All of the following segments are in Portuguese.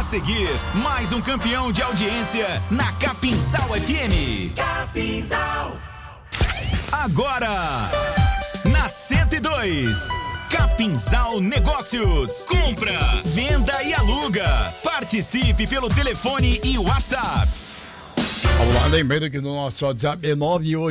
seguir, mais um campeão de audiência na Capinzal FM. Capinzal. Agora, na 102, Capinzal Negócios. Compra, venda e aluga. Participe pelo telefone e WhatsApp. Vamos lá, lembrando que no nosso WhatsApp é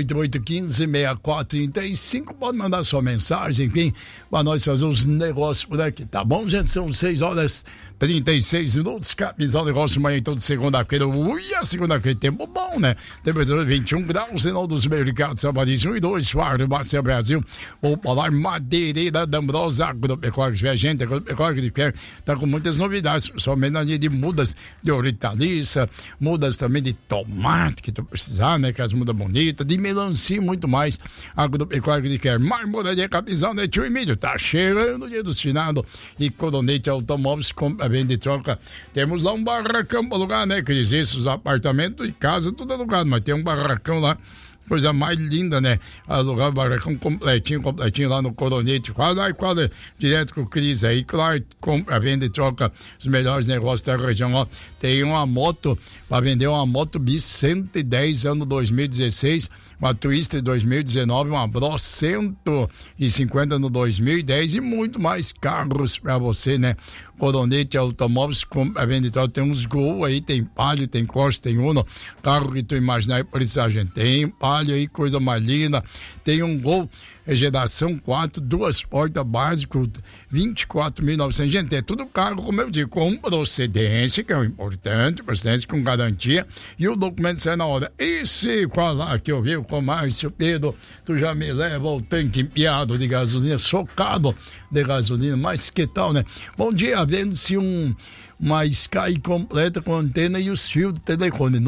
988156435. Pode mandar sua mensagem, enfim, para nós fazer os negócios por aqui, tá bom, gente? São 6h36. Capinzal Negócio, manhã então de segunda-feira. Ui, a segunda-feira, tempo bom, né? Temperatura 21 graus, sinal dos mercados, Sabadinho 1 e 2, Fardo, Márcia Brasil. Vou falar Madeireira da Ambrosa, Agropecuária de Gente, Agropecuária de Quer, tá com muitas novidades, somente na linha de mudas de hortaliça, mudas também de tomate, que tu precisar, né? Que as mudas bonitas, de melancia e muito mais. Agropecuária de Quer, Marmoraria Capinzal, né? Tio Emílio, tá cheirando o dia dos finados e Coronete Automóveis, compra, vende e troca. Temos lá um barracão para alugar, né, Cris? Isso, os apartamentos e casa, tudo alugado, mas tem um barracão lá, coisa mais linda, né? Alugar o barracão completinho lá no Coronete. Qual é? Direto com o Cris aí, claro, compra, vende e troca os melhores negócios da região, ó. Tem uma moto, para vender uma moto bis 110, ano 2016, uma Twister 2019, uma Bros 150 no 2010 e muito mais carros para você, né? Coronete Automóveis, vende troca, tem uns Gol aí, tem Palio, tem Corsa, tem Uno, carro que tu imaginar aí precisar, gente. Tem Palio aí, coisa mais linda, tem um Gol geração 4, 2 portas básico, 24.900. Gente, é tudo carro, como eu digo, com procedência, que é o importante, procedência com garantia, e o documento sai na hora. E se falar que eu vi o comércio, Pedro, tu já me leva o tanque empiado de gasolina, socado de gasolina, mas que tal, né? Bom dia, vende-se uma Sky completa com antena e os fios de telefone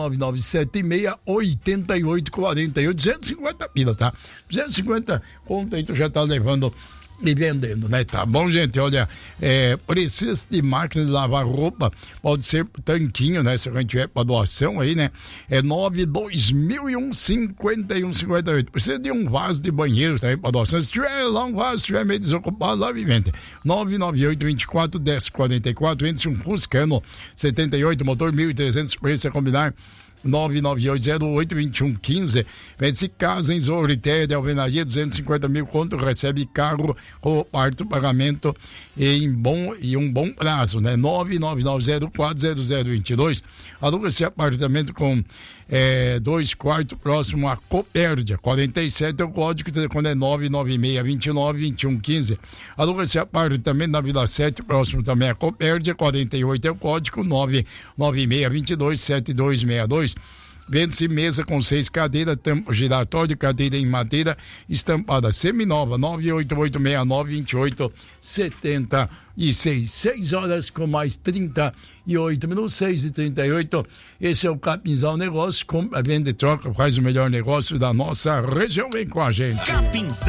999768848, 250 pila, tá? 250 conta aí, tu já tá levando e vendendo, né? Tá bom, gente? Olha, precisa de máquina de lavar roupa, pode ser tanquinho, né? Se a gente tiver para doação aí, né? É 920015158. Precisa de um vaso de banheiro também para doação. Se tiver lá um vaso, se tiver meio desocupado, lá vivente. 998241044, vende-se um Fuscano 78, motor 1.300, preço a combinar. 998082115. Vende-se casa em Zorité de Alvenaria, 250 mil conto, recebe carro ou parte do pagamento em um bom prazo, né? 999040022. Aluga esse apartamento com 2 quartos próximo a Copérdia, 47 é o código, o telefone é 996292115. Aluga esse apartamento na Vila 7, próximo também a Copérdia, 48 é o código, 996227262. Vende-se mesa com 6 cadeiras, tampo giratório, cadeira em madeira, estampada seminova, 988692876. 6 horas com mais 38 minutos, 6h38. Esse é o Capinzal Negócio, compra, vende e troca, faz o melhor negócio da nossa região. Vem com a gente. Capinzal